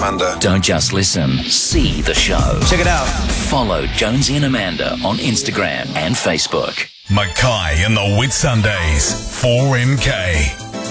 Amanda. Don't just listen, see the show. Check it out. Follow Jonesy and Amanda on Instagram and Facebook. Mackay and the Whitsundays, 4MK.